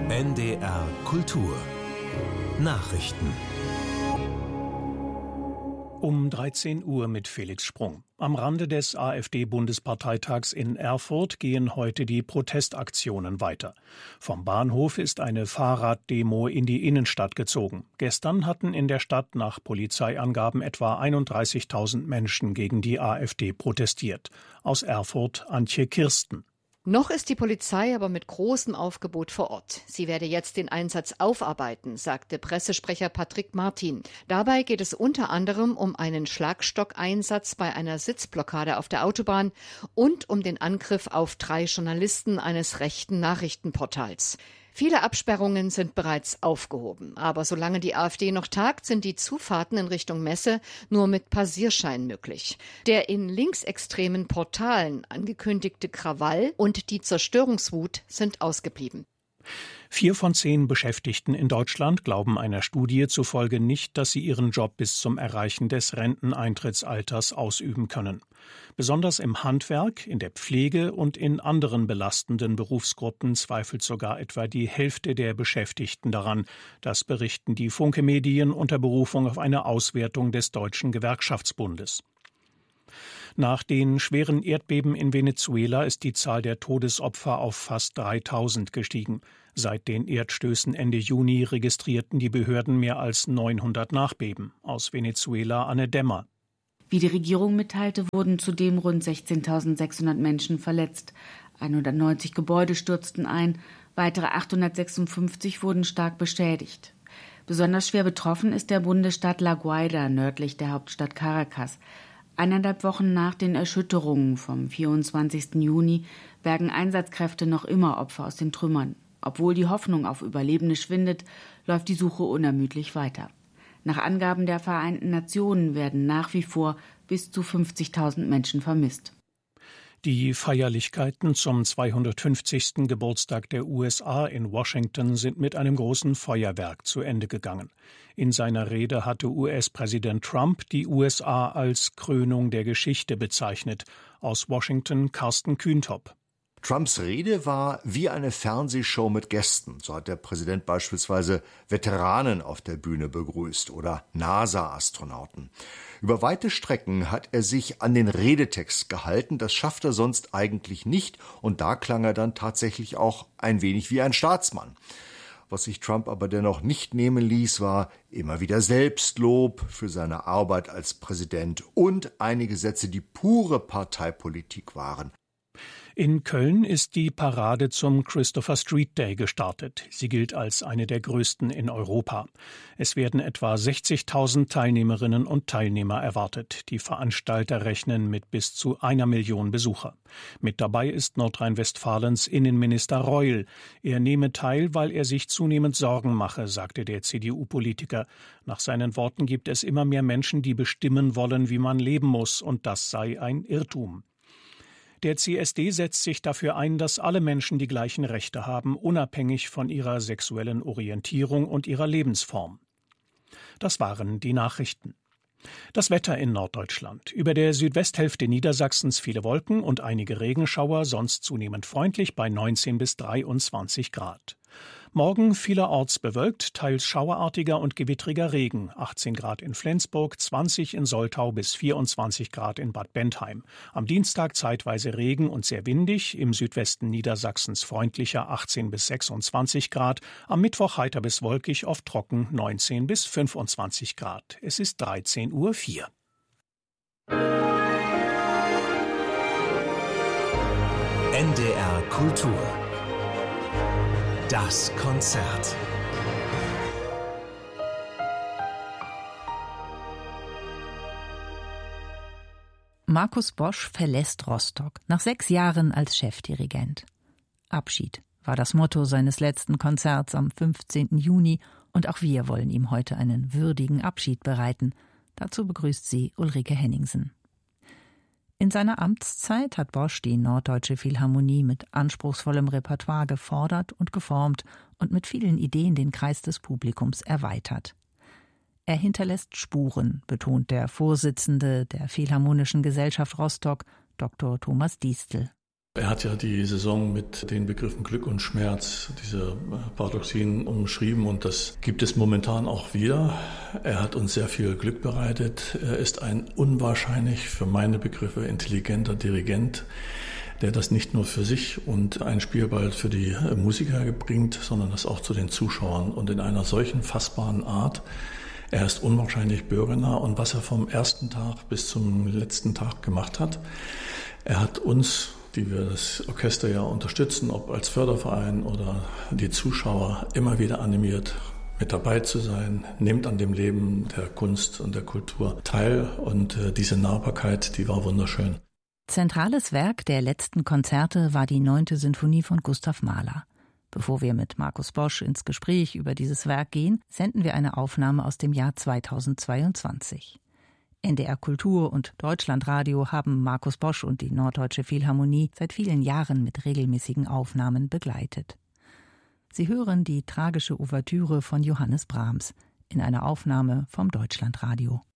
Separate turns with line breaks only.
NDR Kultur Nachrichten
um 13 Uhr mit Felix Sprung. Am Rande des AfD-Bundesparteitags in Erfurt gehen heute die Protestaktionen weiter. Vom Bahnhof ist eine Fahrraddemo in die Innenstadt gezogen. Gestern hatten in der Stadt nach Polizeiangaben etwa 31.000 Menschen gegen die AfD protestiert. Aus Erfurt Antje Kirsten.
Noch ist die Polizei aber mit großem Aufgebot vor Ort. Sie werde jetzt den Einsatz aufarbeiten, sagte Pressesprecher Patrick Martin. Dabei geht es unter anderem um einen Schlagstockeinsatz bei einer Sitzblockade auf der Autobahn und um den Angriff auf 3 Journalisten eines rechten Nachrichtenportals. Viele Absperrungen sind bereits aufgehoben. Aber solange die AfD noch tagt, sind die Zufahrten in Richtung Messe nur mit Passierschein möglich. Der in linksextremen Portalen angekündigte Krawall und die Zerstörungswut sind ausgeblieben.
4 von 10 Beschäftigten in Deutschland glauben einer Studie zufolge nicht, dass sie ihren Job bis zum Erreichen des Renteneintrittsalters ausüben können. Besonders im Handwerk, in der Pflege und in anderen belastenden Berufsgruppen zweifelt sogar etwa die Hälfte der Beschäftigten daran. Das berichten die Funke-Medien unter Berufung auf eine Auswertung des Deutschen Gewerkschaftsbundes. Nach den schweren Erdbeben in Venezuela ist die Zahl der Todesopfer auf fast 3.000 gestiegen. Seit den Erdstößen Ende Juni registrierten die Behörden mehr als 900 Nachbeben. Aus Venezuela Anne Dämmer.
Wie die Regierung mitteilte, wurden zudem rund 16.600 Menschen verletzt. 190 Gebäude stürzten ein, weitere 856 wurden stark beschädigt. Besonders schwer betroffen ist der Bundesstaat La Guaira nördlich der Hauptstadt Caracas. 1,5 Wochen nach den Erschütterungen vom 24. Juni bergen Einsatzkräfte noch immer Opfer aus den Trümmern. Obwohl die Hoffnung auf Überlebende schwindet, läuft die Suche unermüdlich weiter. Nach Angaben der Vereinten Nationen werden nach wie vor bis zu 50.000 Menschen vermisst.
Die Feierlichkeiten zum 250. Geburtstag der USA in Washington sind mit einem großen Feuerwerk zu Ende gegangen. In seiner Rede hatte US-Präsident Trump die USA als Krönung der Geschichte bezeichnet. Aus Washington Carsten Kühntop.
Trumps Rede war wie eine Fernsehshow mit Gästen. So hat der Präsident beispielsweise Veteranen auf der Bühne begrüßt oder NASA-Astronauten. Über weite Strecken hat er sich an den Redetext gehalten. Das schafft er sonst eigentlich nicht. Und da klang er dann tatsächlich auch ein wenig wie ein Staatsmann. Was sich Trump aber dennoch nicht nehmen ließ, war immer wieder Selbstlob für seine Arbeit als Präsident und einige Sätze, die pure Parteipolitik waren.
In Köln ist die Parade zum Christopher Street Day gestartet. Sie gilt als eine der größten in Europa. Es werden etwa 60.000 Teilnehmerinnen und Teilnehmer erwartet. Die Veranstalter rechnen mit bis zu 1 Million Besucher. Mit dabei ist Nordrhein-Westfalens Innenminister Reul. Er nehme teil, weil er sich zunehmend Sorgen mache, sagte der CDU-Politiker. Nach seinen Worten gibt es immer mehr Menschen, die bestimmen wollen, wie man leben muss, und das sei ein Irrtum. Der CSD setzt sich dafür ein, dass alle Menschen die gleichen Rechte haben, unabhängig von ihrer sexuellen Orientierung und ihrer Lebensform. Das waren die Nachrichten. Das Wetter in Norddeutschland. Über der Südwesthälfte Niedersachsens viele Wolken und einige Regenschauer, sonst zunehmend freundlich bei 19 bis 23 Grad. Morgen vielerorts bewölkt, teils schauerartiger und gewittriger Regen. 18 Grad in Flensburg, 20 in Soltau bis 24 Grad in Bad Bentheim. Am Dienstag zeitweise Regen und sehr windig, im Südwesten Niedersachsens freundlicher 18 bis 26 Grad. Am Mittwoch heiter bis wolkig, oft trocken 19 bis 25 Grad. Es ist 13:04 Uhr.
NDR Kultur Das Konzert.
Markus Bosch verlässt Rostock nach 6 Jahren als Chefdirigent. Abschied war das Motto seines letzten Konzerts am 15. Juni und auch wir wollen ihm heute einen würdigen Abschied bereiten. Dazu begrüßt sie Ulrike Henningsen. In seiner Amtszeit hat Bosch die Norddeutsche Philharmonie mit anspruchsvollem Repertoire gefordert und geformt und mit vielen Ideen den Kreis des Publikums erweitert. Er hinterlässt Spuren, betont der Vorsitzende der Philharmonischen Gesellschaft Rostock, Dr. Thomas Diestel.
Er hat ja die Saison mit den Begriffen Glück und Schmerz, diese Paradoxien umschrieben, und das gibt es momentan auch wieder. Er hat uns sehr viel Glück bereitet. Er ist ein unwahrscheinlich, für meine Begriffe, intelligenter Dirigent, der das nicht nur für sich und einen Spielball für die Musiker bringt, sondern das auch zu den Zuschauern und in einer solchen fassbaren Art. Er ist unwahrscheinlich bürgernah, und was er vom ersten Tag bis zum letzten Tag gemacht hat, er hat uns, die wir das Orchester ja unterstützen, ob als Förderverein oder die Zuschauer, immer wieder animiert, mit dabei zu sein, nimmt an dem Leben der Kunst und der Kultur teil, und diese Nahbarkeit, die war wunderschön.
Zentrales Werk der letzten Konzerte war die 9. Sinfonie von Gustav Mahler. Bevor wir mit Markus Bosch ins Gespräch über dieses Werk gehen, senden wir eine Aufnahme aus dem Jahr 2022. NDR Kultur und Deutschlandradio haben Markus Bosch und die Norddeutsche Philharmonie seit vielen Jahren mit regelmäßigen Aufnahmen begleitet. Sie hören die tragische Ouvertüre von Johannes Brahms in einer Aufnahme vom Deutschlandradio.